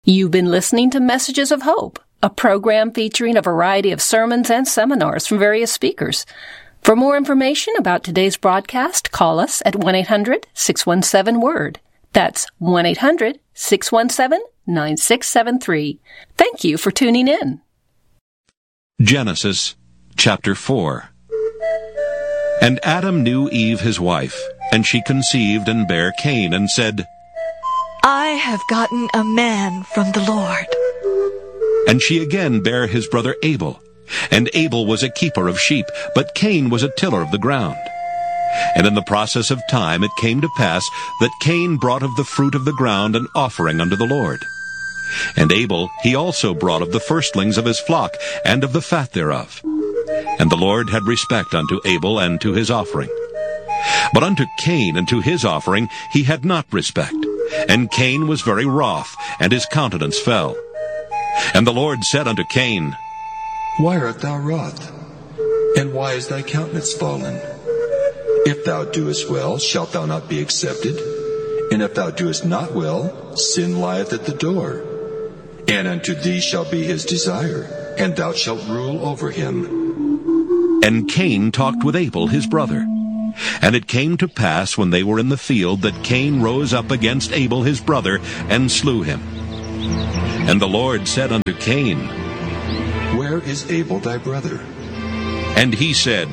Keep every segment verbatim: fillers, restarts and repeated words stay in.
You've been listening to Messages of Hope, a program featuring a variety of sermons and seminars from various speakers. For more information about today's broadcast, call us at one eight hundred six one seven word. That's one eight hundred six one seven nine six seven three. Thank you for tuning in. Genesis chapter four. And Adam knew Eve his wife, and she conceived and bare Cain, and said, I have gotten a man from the Lord. And she again bare his brother Abel. And Abel was a keeper of sheep, but Cain was a tiller of the ground. And in the process of time it came to pass that Cain brought of the fruit of the ground an offering unto the Lord. And Abel he also brought of the firstlings of his flock, and of the fat thereof. And the Lord had respect unto Abel and to his offering. But unto Cain and to his offering he had not respect. And Cain was very wroth, and his countenance fell. And the Lord said unto Cain, Why art thou wroth? And why is thy countenance fallen? If thou doest well, shalt thou not be accepted? And if thou doest not well, sin lieth at the door. And unto thee shall be his desire, and thou shalt rule over him. And Cain talked with Abel his brother. And it came to pass when they were in the field that Cain rose up against Abel his brother, and slew him. And the Lord said unto Cain, Where is Abel thy brother? And he said,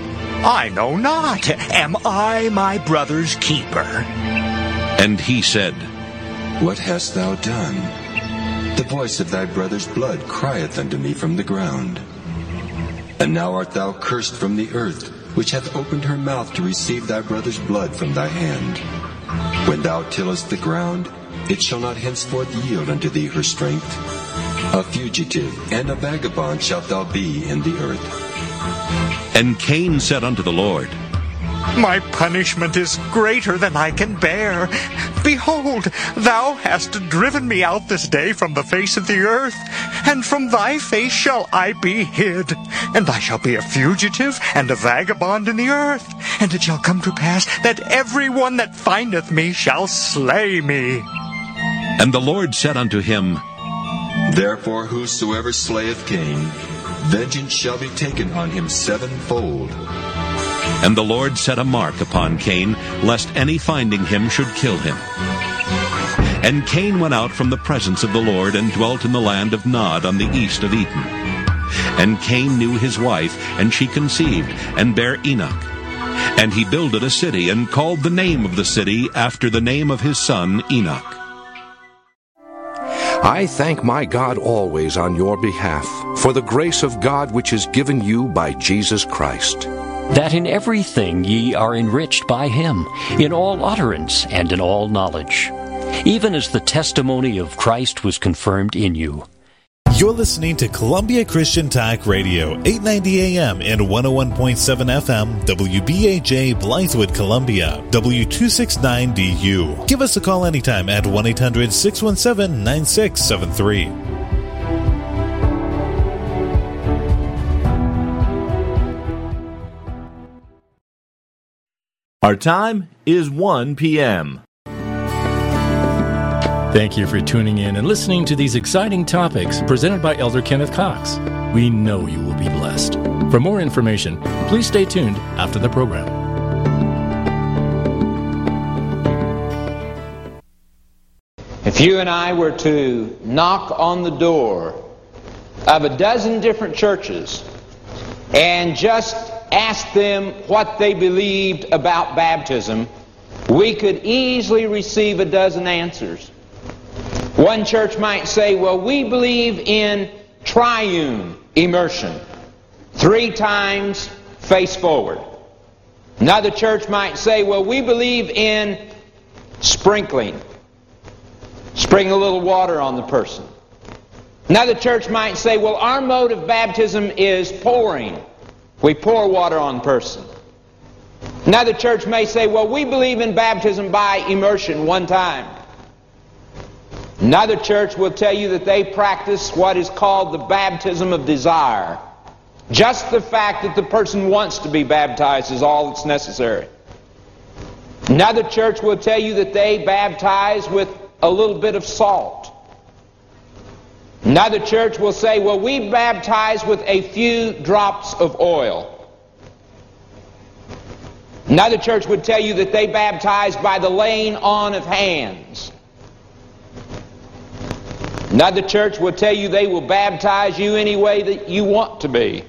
I know not. Am I my brother's keeper? And he said, What hast thou done? The voice of thy brother's blood crieth unto me from the ground. And now art thou cursed from the earth, which hath opened her mouth to receive thy brother's blood from thy hand. When thou tillest the ground, it shall not henceforth yield unto thee her strength. A fugitive and a vagabond shalt thou be in the earth. And Cain said unto the Lord, My punishment is greater than I can bear. Behold, thou hast driven me out this day from the face of the earth, and from thy face shall I be hid. And I shall be a fugitive and a vagabond in the earth. And it shall come to pass that every one that findeth me shall slay me. And the Lord said unto him, Therefore whosoever slayeth Cain, vengeance shall be taken on him sevenfold. And the Lord set a mark upon Cain, lest any finding him should kill him. And Cain went out from the presence of the Lord, and dwelt in the land of Nod on the east of Eden. And Cain knew his wife, and she conceived, and bare Enoch. And he builded a city, and called the name of the city after the name of his son Enoch. I thank my God always on your behalf, for the grace of God which is given you by Jesus Christ, that in everything ye are enriched by him, in all utterance and in all knowledge, even as the testimony of Christ was confirmed in you. You're listening to Columbia Christian Talk Radio, eight ninety A M and one oh one point seven F M, W B A J, Blythewood, Columbia, W two sixty-nine D U. Give us a call anytime at one eight hundred six one seven nine six seven three. Our time is one p.m. Thank you for tuning in and listening to these exciting topics presented by Elder Kenneth Cox. We know you will be blessed. For more information, please stay tuned after the program. If you and I were to knock on the door of a dozen different churches and just ask them what they believed about baptism, we could easily receive a dozen answers. One church might say, well, we believe in triune immersion, three times face forward. Another church might say, well, we believe in sprinkling, sprinkling a little water on the person. Another church might say, well, our mode of baptism is pouring. We pour water on the person. Another church may say, well, we believe in baptism by immersion one time. Another church will tell you that they practice what is called the baptism of desire. Just the fact that the person wants to be baptized is all that's necessary. Another church will tell you that they baptize with a little bit of salt. Another church will say, well, we baptize with a few drops of oil. Another church would tell you that they baptize by the laying on of hands. Another church will tell you they will baptize you any way that you want to be.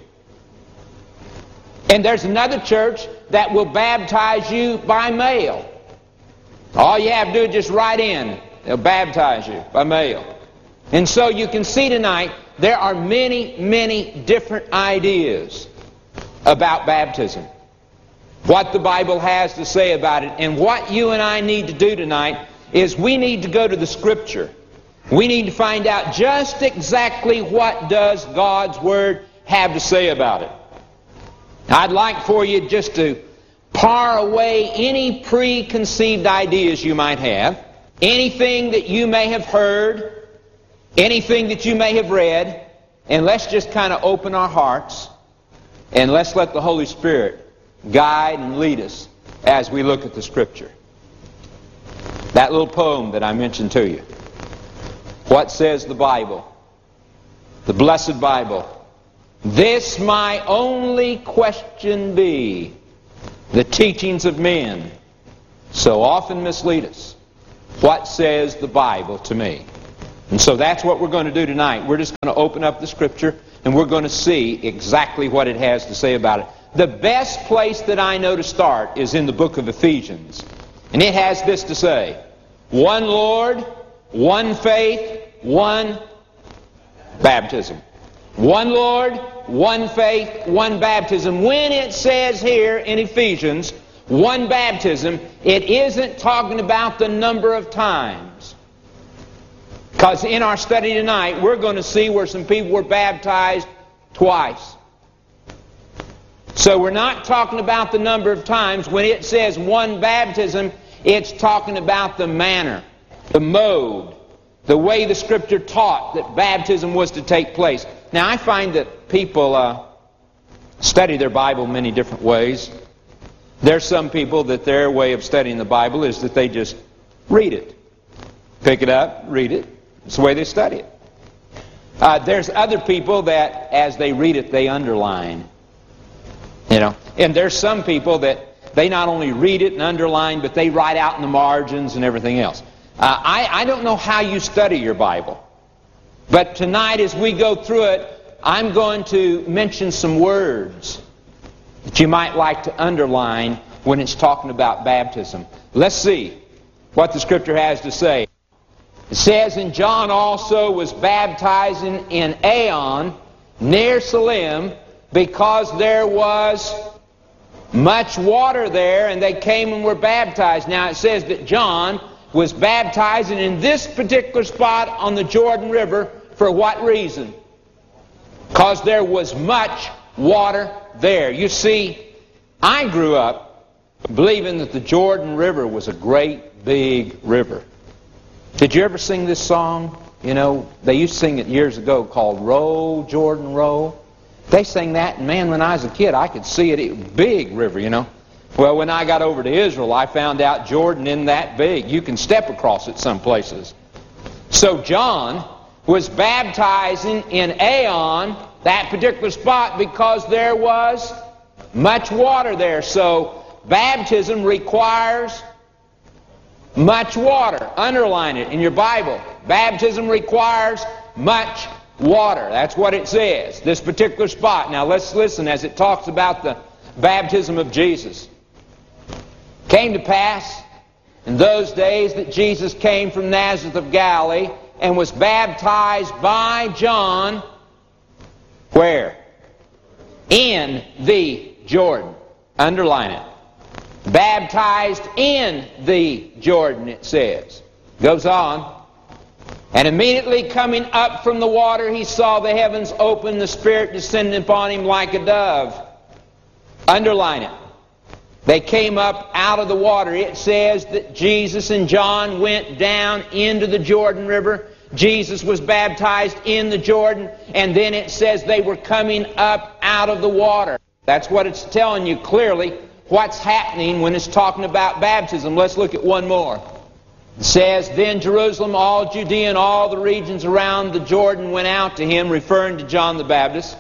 And there's another church that will baptize you by mail. All you have to do is just write in. They'll baptize you by mail. And so you can see tonight there are many, many different ideas about baptism. What the Bible has to say about it. And what you and I need to do tonight is we need to go to the Scripture. We need to find out just exactly what does God's Word have to say about it. I'd like for you just to par away any preconceived ideas you might have, anything that you may have heard, anything that you may have read, and let's just kind of open our hearts and let's let the Holy Spirit guide and lead us as we look at the Scripture. That little poem that I mentioned to you. What says the Bible? The blessed Bible. This my only question be, the teachings of men so often mislead us. What says the Bible to me? And so that's what we're going to do tonight. We're just going to open up the Scripture and we're going to see exactly what it has to say about it. The best place that I know to start is in the book of Ephesians. And it has this to say: one Lord, one faith, one baptism. One Lord, one faith, one baptism. When it says here in Ephesians, one baptism, it isn't talking about the number of times. Because in our study tonight, we're going to see where some people were baptized twice. So we're not talking about the number of times. When it says one baptism, it's talking about the manner, the mode, the way the Scripture taught that baptism was to take place. Now, I find that people uh, study their Bible many different ways. There's some people that their way of studying the Bible is that they just read it. Pick it up, read it. It's the way they study it. Uh, there's other people that, as they read it, they underline. You know, and there's some people that they not only read it and underline, but they write out in the margins and everything else. Uh, I, I don't know how you study your Bible. But tonight as we go through it, I'm going to mention some words that you might like to underline when it's talking about baptism. Let's see what the Scripture has to say. It says, and John also was baptizing in Aenon near Salim, because there was much water there, and they came and were baptized. Now it says that John was baptizing in this particular spot on the Jordan River. For what reason? Because there was much water there. You see, I grew up believing that the Jordan River was a great big river. Did you ever sing this song? You know, they used to sing it years ago called Row, Jordan, Row. They sang that, and man, when I was a kid, I could see it. It was a big river, you know. Well, when I got over to Israel, I found out Jordan isn't that big. You can step across it some places. So John was baptizing in Aenon, that particular spot, because there was much water there. So baptism requires much water. Underline it in your Bible. Baptism requires much water. That's what it says, this particular spot. Now let's listen as it talks about the baptism of Jesus. Came to pass in those days that Jesus came from Nazareth of Galilee and was baptized by John. Where? In the Jordan. Underline it. Baptized in the Jordan, it says. Goes on. And immediately coming up from the water, he saw the heavens open, the Spirit descending upon him like a dove. Underline it. They came up out of the water. It says that Jesus and John went down into the Jordan River. Jesus was baptized in the Jordan. And then it says they were coming up out of the water. That's what it's telling you clearly what's happening when it's talking about baptism. Let's look at one more. It says, Then Jerusalem, all Judea, and all the regions around the Jordan went out to him, referring to John the Baptist,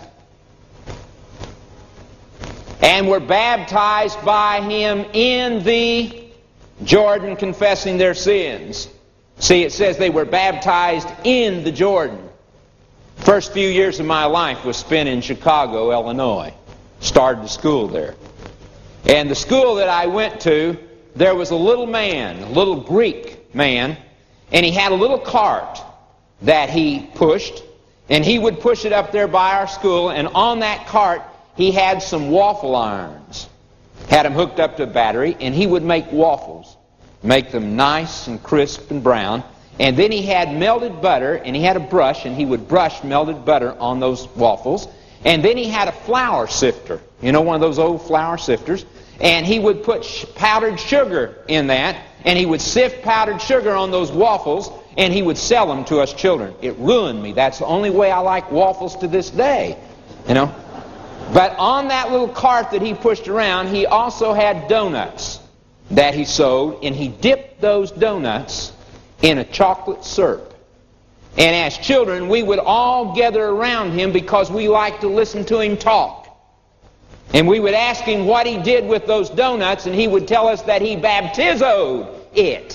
and were baptized by him in the Jordan, confessing their sins. See, it says they were baptized in the Jordan. First few years of my life was spent in Chicago, Illinois. Started the school there. And the school that I went to, there was a little man, a little Greek man, and he had a little cart that he pushed, and he would push it up there by our school, and on that cart he had some waffle irons. Had them hooked up to a battery, and he would make waffles. Make them nice and crisp and brown. And then he had melted butter, and he had a brush, and he would brush melted butter on those waffles. And then he had a flour sifter, you know, one of those old flour sifters. And he would put sh- powdered sugar in that, and he would sift powdered sugar on those waffles, and he would sell them to us children. It ruined me. That's the only way I like waffles to this day, you know. But on that little cart that he pushed around, he also had donuts that he sold, and he dipped those donuts in a chocolate syrup. And as children, we would all gather around him because we liked to listen to him talk. And we would ask him what he did with those donuts, and he would tell us that he baptizoed it.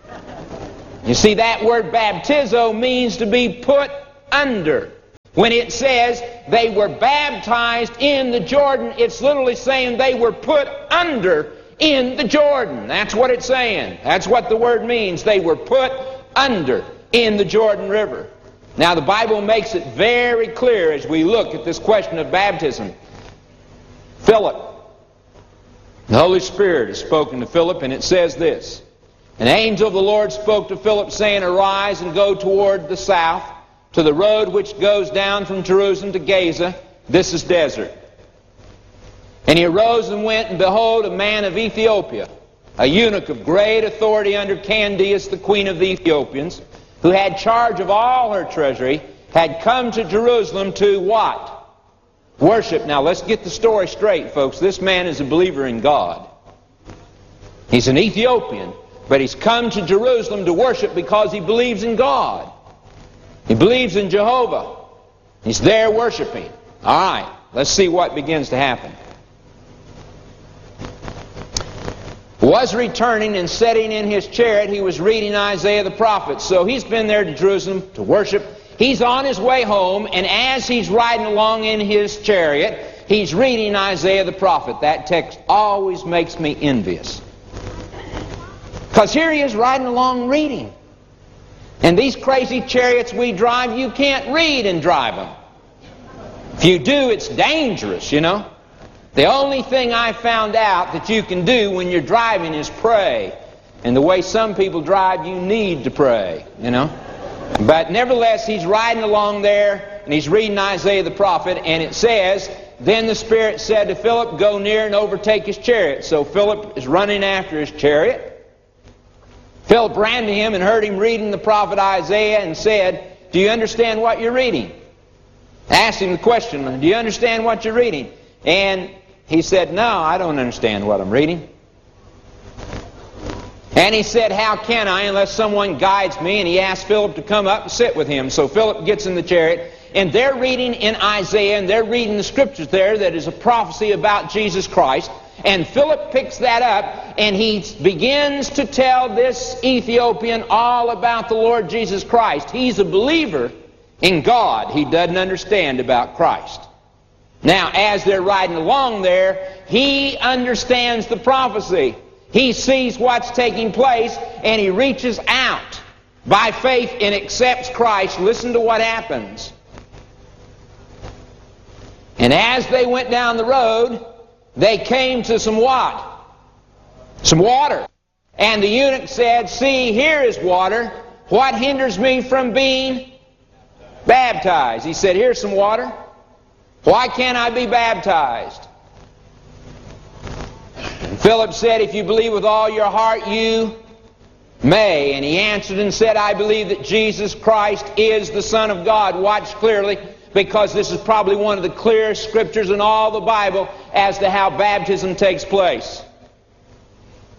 You see, that word baptizo means to be put under. When it says they were baptized in the Jordan, it's literally saying they were put under in the Jordan. That's what it's saying. That's what the word means. They were put under in the Jordan River. Now the Bible makes it very clear as we look at this question of baptism. Philip, the Holy Spirit has spoken to Philip, and it says this: An angel of the Lord spoke to Philip, saying, Arise and go toward the south, to the road which goes down from Jerusalem to Gaza. This is desert. And he arose and went, and behold, a man of Ethiopia, a eunuch of great authority under Candace, the queen of the Ethiopians, who had charge of all her treasury, had come to Jerusalem to what? Worship. Now let's get the story straight, folks. This man is a believer in God. He's an Ethiopian, but he's come to Jerusalem to worship because he believes in God. He believes in Jehovah. He's there worshiping. All right, let's see what begins to happen. Was returning and sitting in his chariot, he was reading Isaiah the prophet. So he's been there to Jerusalem to worship. He's on his way home, and as he's riding along in his chariot, he's reading Isaiah the prophet. That text always makes me envious. Because here he is riding along reading. And these crazy chariots we drive, you can't read and drive them. If you do, it's dangerous, you know. The only thing I found out that you can do when you're driving is pray. And the way some people drive, you need to pray, you know. But nevertheless, he's riding along there, and he's reading Isaiah the prophet, and it says, Then the Spirit said to Philip, Go near and overtake his chariot. So Philip is running after his chariot. Philip ran to him and heard him reading the prophet Isaiah and said, Do you understand what you're reading? Asked him the question, Do you understand what you're reading? And he said, No, I don't understand what I'm reading. And he said, How can I unless someone guides me? And he asked Philip to come up and sit with him. So Philip gets in the chariot, and they're reading in Isaiah, and they're reading the scriptures there that is a prophecy about Jesus Christ. And Philip picks that up, and he begins to tell this Ethiopian all about the Lord Jesus Christ. He's a believer in God. He doesn't understand about Christ. Now, as they're riding along there, he understands the prophecy. He sees what's taking place, and he reaches out by faith and accepts Christ. Listen to what happens. And as they went down the road, they came to some what? Some water. And the eunuch said, See, here is water. What hinders me from being baptized? He said, Here's some water. Why can't I be baptized? And Philip said, If you believe with all your heart, you may. And he answered and said, I believe that Jesus Christ is the Son of God. Watch clearly, because this is probably one of the clearest scriptures in all the Bible as to how baptism takes place.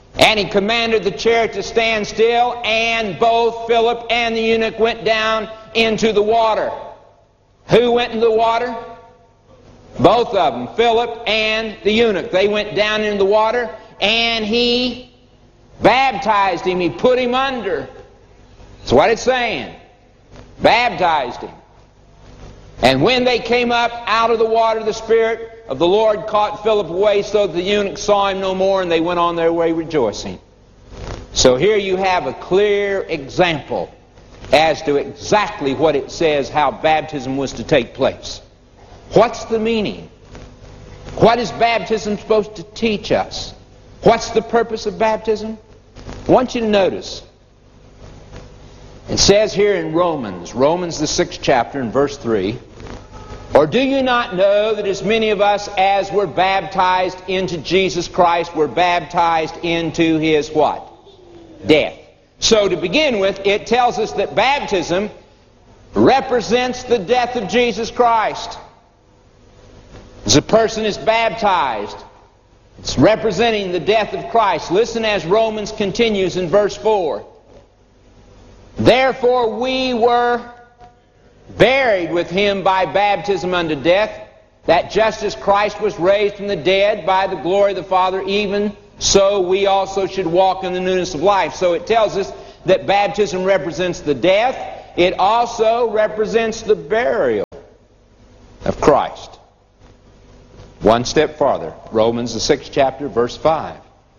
And he commanded the chariot to stand still, and both Philip and the eunuch went down into the water. Who went into the water? Both of them, Philip and the eunuch. They went down into the water, and he baptized him. He put him under. That's what it's saying. Baptized him. And when they came up out of the water, the Spirit of the Lord caught Philip away, so that the eunuch saw him no more, and they went on their way rejoicing. So here you have a clear example as to exactly what it says how baptism was to take place. What's the meaning? What is baptism supposed to teach us? What's the purpose of baptism? I want you to notice. It says here in Romans, Romans the sixth chapter in verse three, or do you not know that as many of us as were baptized into Jesus Christ were baptized into His what? Death. So to begin with, it tells us that baptism represents the death of Jesus Christ. As a person is baptized, it's representing the death of Christ. Listen as Romans continues in verse four. Therefore we were buried with Him by baptism unto death, that just as Christ was raised from the dead by the glory of the Father, even so we also should walk in the newness of life. So it tells us that baptism represents the death. It also represents the burial of Christ. One step farther, Romans the sixth chapter, verse five.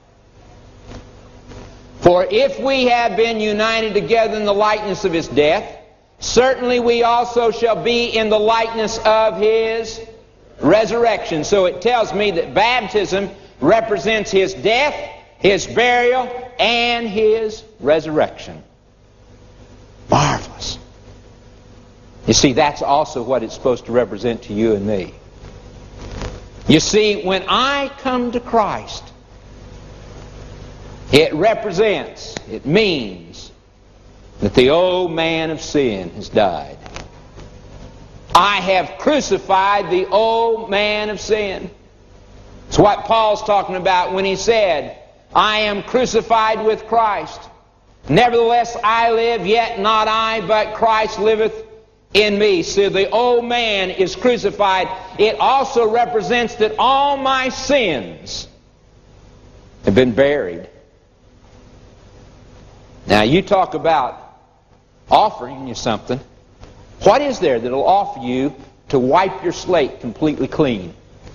For if we have been united together in the likeness of His death, certainly we also shall be in the likeness of His resurrection. So it tells me that baptism represents His death, His burial, and His resurrection. Marvelous. You see, that's also what it's supposed to represent to you and me. You see, when I come to Christ, it represents, it means that the old man of sin has died. I have crucified the old man of sin. It's what Paul's talking about when he said, I am crucified with Christ. Nevertheless I live, yet not I, but Christ liveth in me. So the old man is crucified. It also represents that all my sins have been buried. Now you talk about offering you something. What is there that will offer you to wipe your slate completely clean?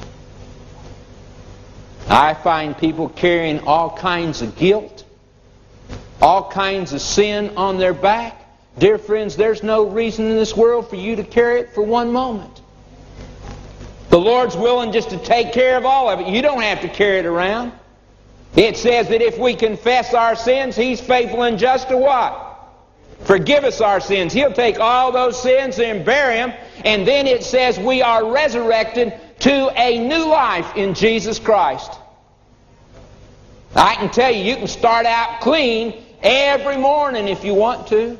I find people carrying all kinds of guilt, all kinds of sin on their back. Dear friends, there's no reason in this world for you to carry it for one moment. The Lord's willing just to take care of all of it. You don't have to carry it around. It says that if we confess our sins, He's faithful and just to what? Forgive us our sins. He'll take all those sins and bury them. And then it says we are resurrected to a new life in Jesus Christ. I can tell you, you can start out clean every morning if you want to.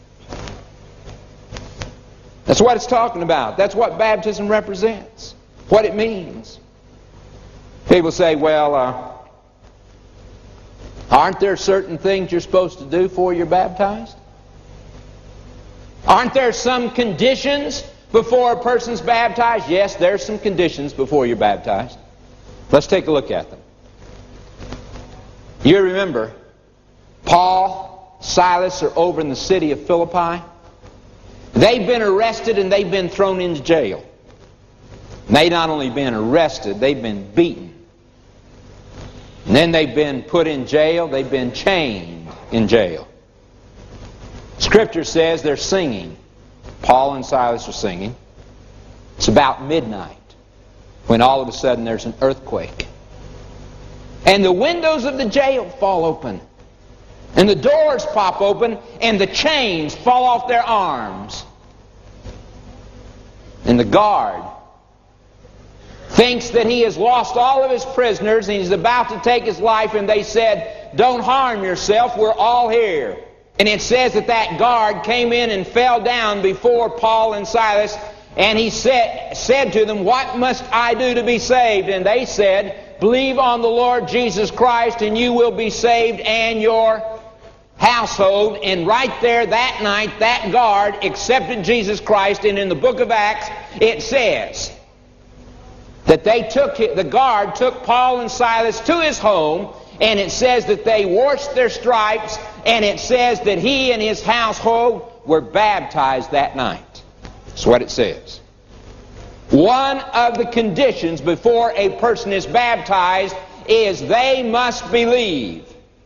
That's what it's talking about. That's what baptism represents. What it means. People say, well, uh, aren't there certain things you're supposed to do before you're baptized? Aren't there some conditions before a person's baptized? Yes, there's some conditions before you're baptized. Let's take a look at them. You remember, Paul, Silas are over in the city of Philippi. They've been arrested and they've been thrown into jail. And they've not only been arrested, they've been beaten. And then they've been put in jail, they've been chained in jail. Scripture says they're singing. Paul and Silas are singing. It's about midnight when all of a sudden there's an earthquake. And the windows of the jail fall open. And the doors pop open and the chains fall off their arms. And the guard thinks that he has lost all of his prisoners and he's about to take his life, and they said, don't harm yourself, we're all here. And it says that that guard came in and fell down before Paul and Silas, and he said, said to them, what must I do to be saved? And they said, believe on the Lord Jesus Christ and you will be saved and your household. And right there that night, that guard accepted Jesus Christ. And in the book of Acts, it says that they took it, the guard took Paul and Silas to his home, and it says that they washed their stripes, and it says that he and his household were baptized that night. That's what it says. One of the conditions before a person is baptized is they must believe.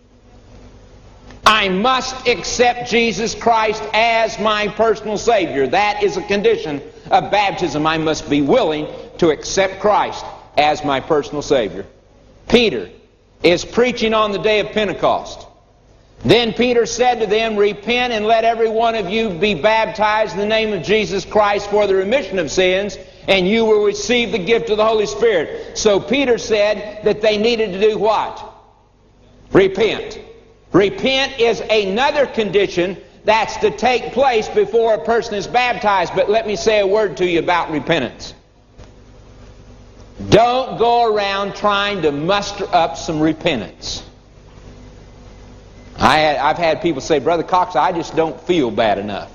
I must accept Jesus Christ as my personal Savior. That is a condition of baptism. I must be willing to accept Christ as my personal Savior. Peter is preaching on the day of Pentecost. Then Peter said to them, repent and let every one of you be baptized in the name of Jesus Christ for the remission of sins, and you will receive the gift of the Holy Spirit. So Peter said that they needed to do what? Repent. Repent is another condition that's to take place before a person is baptized. But let me say a word to you about repentance. Don't go around trying to muster up some repentance. I had, I've had people say, Brother Cox, I just don't feel bad enough.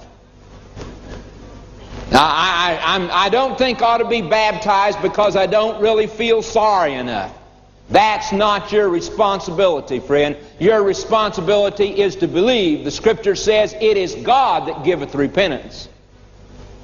Now, I, I, I'm, I don't think I ought to be baptized because I don't really feel sorry enough. That's not your responsibility, friend. Your responsibility is to believe. The Scripture says it is God that giveth repentance.